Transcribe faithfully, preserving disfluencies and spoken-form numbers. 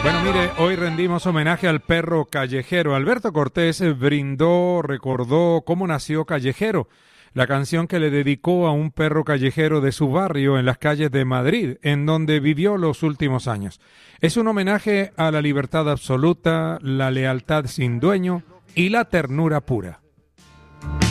Bueno, mire, hoy rendimos homenaje al perro callejero. Alberto Cortés brindó, recordó cómo nació Callejero, la canción que le dedicó a un perro callejero de su barrio en las calles de Madrid, en donde vivió los últimos años. Es un homenaje a la libertad absoluta, la lealtad sin dueño y la ternura pura.